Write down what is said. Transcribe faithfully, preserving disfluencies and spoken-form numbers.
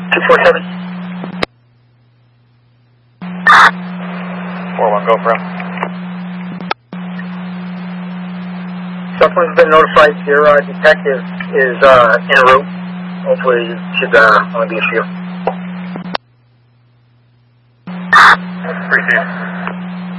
two four seven. four one, go for him. Someone's been notified your uh, detective is uh, en route. Hopefully it should uh, only be a few. Appreciate it.